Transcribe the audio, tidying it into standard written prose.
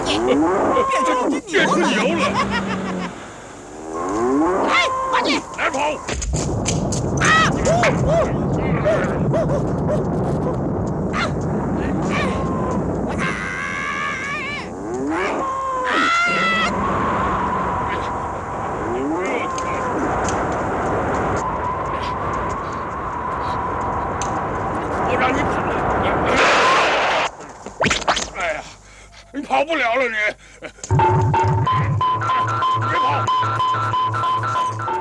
你，变成一只牛了！哎，快点， 来跑！ 啊！ 我让你跑，哎呀，你跑不了了你！别跑！